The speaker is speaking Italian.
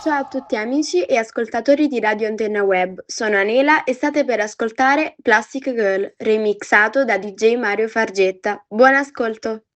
Ciao a tutti amici e ascoltatori di Radio Antenna Web, sono Anela e state per ascoltare Plastic Girl, remixato da DJ Mario Fargetta. Buon ascolto!